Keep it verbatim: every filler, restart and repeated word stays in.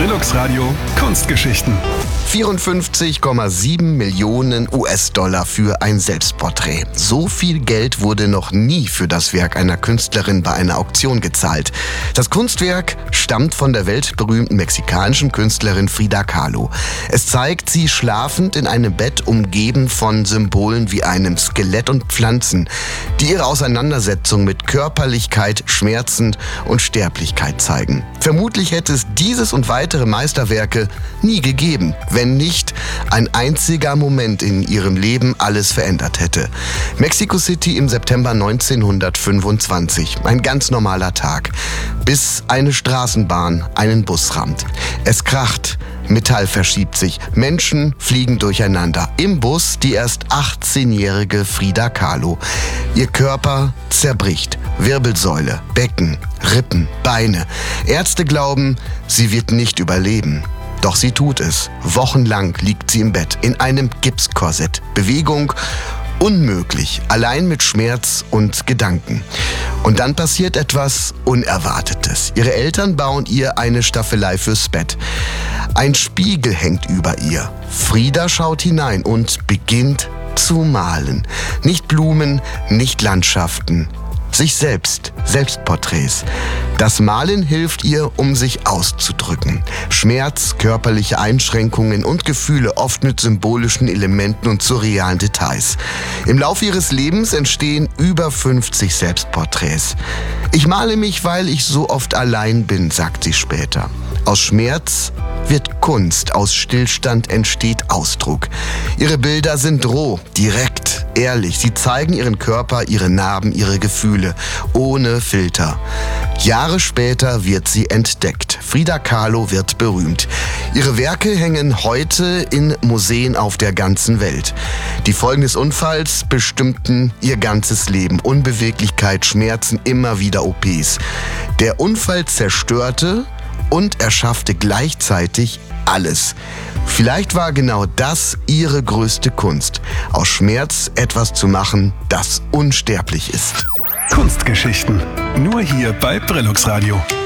Brillux Radio Kunstgeschichten. vierundfünfzig Komma sieben Millionen U S-Dollar für ein Selbstporträt. So viel Geld wurde noch nie für das Werk einer Künstlerin bei einer Auktion gezahlt. Das Kunstwerk stammt von der weltberühmten mexikanischen Künstlerin Frida Kahlo. Es zeigt sie schlafend in einem Bett, umgeben von Symbolen wie einem Skelett und Pflanzen, die ihre Auseinandersetzung mit Körperlichkeit, Schmerzen und Sterblichkeit zeigen. Vermutlich hätte es dieses und weitere Meisterwerke nie gegeben, wenn nicht ein einziger Moment in ihrem Leben alles verändert hätte. Mexico City im September neunzehnhundertfünfundzwanzig. Ein ganz normaler Tag, bis eine Straßenbahn einen Bus rammt. Es kracht, Metall verschiebt sich, Menschen fliegen durcheinander. Im Bus die erst achtzehnjährige Frida Kahlo. Ihr Körper zerbricht. Wirbelsäule, Becken, Rippen, Beine. Ärzte glauben, sie wird nicht überleben. Doch sie tut es. Wochenlang liegt sie im Bett, in einem Gipskorsett. Bewegung unmöglich, allein mit Schmerz und Gedanken. Und dann passiert etwas Unerwartetes. Ihre Eltern bauen ihr eine Staffelei fürs Bett. Ein Spiegel hängt über ihr. Frida schaut hinein und beginnt zu malen. Nicht Blumen, nicht Landschaften. Sich selbst, Selbstporträts. Das Malen hilft ihr, um sich auszudrücken. Schmerz, körperliche Einschränkungen und Gefühle, oft mit symbolischen Elementen und surrealen Details. Im Laufe ihres Lebens entstehen über fünfzig Selbstporträts. Ich male mich, weil ich so oft allein bin, sagt sie später. Aus Schmerz wird Kunst, aus Stillstand entsteht Ausdruck. Ihre Bilder sind roh, direkt, ehrlich. Sie zeigen ihren Körper, ihre Narben, ihre Gefühle, ohne Filter. Jahre später wird sie entdeckt. Frida Kahlo wird berühmt. Ihre Werke hängen heute in Museen auf der ganzen Welt. Die Folgen des Unfalls bestimmten ihr ganzes Leben. Unbeweglichkeit, Schmerzen, immer wieder O Ps. Der Unfall zerstörte und erschaffte gleichzeitig alles. Vielleicht war genau das ihre größte Kunst, aus Schmerz etwas zu machen, das unsterblich ist. Kunstgeschichten. Nur hier bei Brillux Radio.